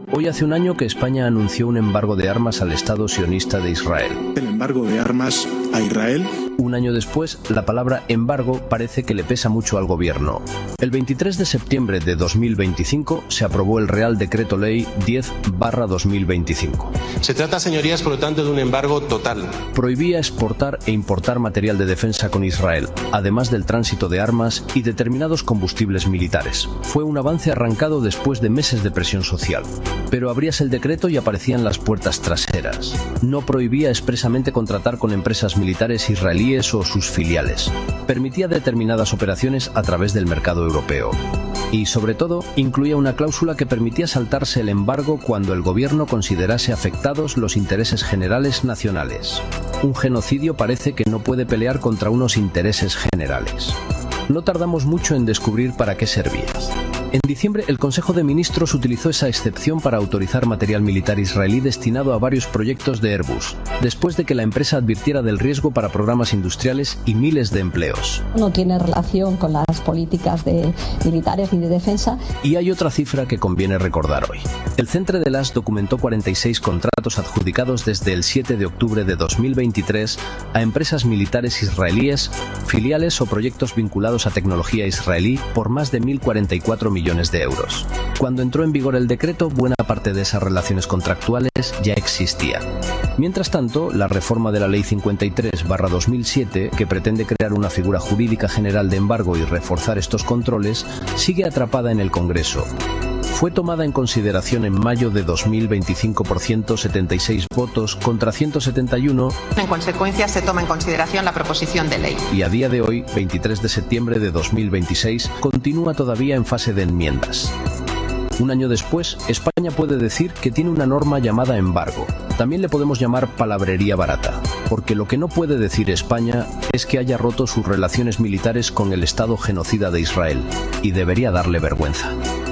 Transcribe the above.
Hoy hace un año que España anunció un embargo de armas al Estado sionista de Israel. El embargo de armas a Israel. Un año después, la palabra embargo parece que le pesa mucho al gobierno. El 23 de septiembre de 2025 se aprobó el Real Decreto Ley 10/2025. Se trata, señorías, por lo tanto, de un embargo total. Prohibía exportar e importar material de defensa con Israel, además del tránsito de armas y determinados combustibles militares. Fue un avance arrancado después de meses de presión social. Pero abrías el decreto y aparecían las puertas traseras. No prohibía expresamente contratar con empresas militares israelíes o sus filiales. Permitía determinadas operaciones a través del mercado europeo. Y, sobre todo, incluía una cláusula que permitía saltarse el embargo cuando el gobierno considerase afectados los intereses generales nacionales. Un genocidio parece que no puede pelear contra unos intereses generales. No tardamos mucho en descubrir para qué servía. En diciembre, el Consejo de Ministros utilizó esa excepción para autorizar material militar israelí destinado a varios proyectos de Airbus, después de que la empresa advirtiera del riesgo para programas industriales y miles de empleos. No tiene relación con las políticas militares ni de defensa. Y hay otra cifra que conviene recordar hoy. El Centre de las documentó 46 contratos adjudicados desde el 7 de octubre de 2023 a empresas militares israelíes, filiales o proyectos vinculados a tecnología israelí por más de 1.044 millones de euros. Cuando entró en vigor el decreto, buena parte de esas relaciones contractuales ya existía. Mientras tanto, la reforma de la Ley 53/2007, que pretende crear una figura jurídica general de embargo y reforzar estos controles, sigue atrapada en el Congreso. Fue tomada en consideración en mayo de 2025 por 176 votos contra 171. En consecuencia, se toma en consideración la proposición de ley. Y a día de hoy, 23 de septiembre de 2026, continúa todavía en fase de enmiendas. Un año después, España puede decir que tiene una norma llamada embargo. También le podemos llamar palabrería barata, porque lo que no puede decir España es que haya roto sus relaciones militares con el Estado genocida de Israel, y debería darle vergüenza.